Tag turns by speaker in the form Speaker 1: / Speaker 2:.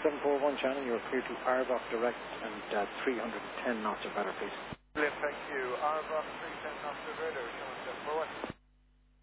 Speaker 1: 741 Shannon, you're clear to Arbrock direct and 310 knots or better, please.
Speaker 2: Thank you. Arbrock 310 knots or better, Shannon 741.